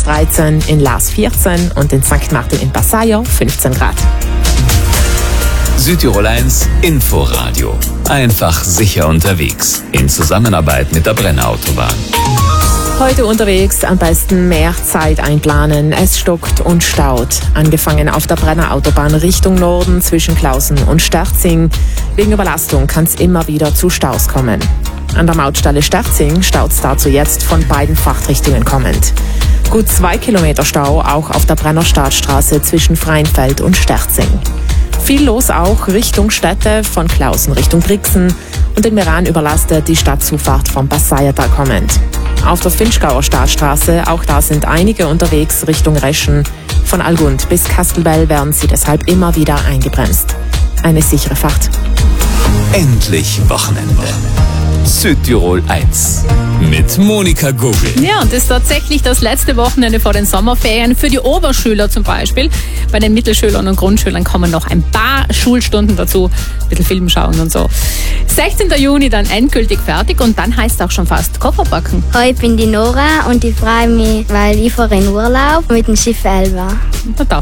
Graz 13, in Laas 14 und in St. Martin in Passaio 15 Grad. Südtirol 1 Inforadio. Einfach sicher unterwegs. In Zusammenarbeit mit der Brenner Autobahn. Heute unterwegs am besten mehr Zeit einplanen. Es stockt und staut. Angefangen auf der Brenner Autobahn Richtung Norden zwischen Klausen und Sterzing. Wegen Überlastung kann es immer wieder zu Staus kommen. An der Mautstelle Sterzing staut es dazu jetzt von beiden Fahrtrichtungen kommend. Gut 2 Kilometer Stau auch auf der Brenner Staatsstraße zwischen Freienfeld und Sterzing. Viel los auch Richtung Städte, von Klausen Richtung Brixen und in Meran überlastet die Stadtzufahrt vom Passaiatal kommend. Auf der Finchgauer Staatsstraße, auch da sind einige unterwegs Richtung Reschen. Von Algund bis Kastelbell werden sie deshalb immer wieder eingebremst. Eine sichere Fahrt. Endlich Wochenende. Südtirol 1 mit Monika Gogel. Ja, und das ist tatsächlich das letzte Wochenende vor den Sommerferien für die Oberschüler zum Beispiel. Bei den Mittelschülern und Grundschülern kommen noch ein paar Schulstunden dazu, ein bisschen Film schauen und so. 16. Juni dann endgültig fertig und dann heißt auch schon fast Koffer packen. Ich bin die Nora und ich freue mich, weil ich fahre in Urlaub mit dem Schiff Elba. Da darf